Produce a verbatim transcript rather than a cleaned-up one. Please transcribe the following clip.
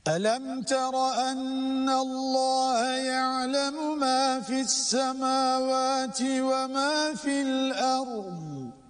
ألم تر أن الله يعلم ما في السماوات وما في الأرض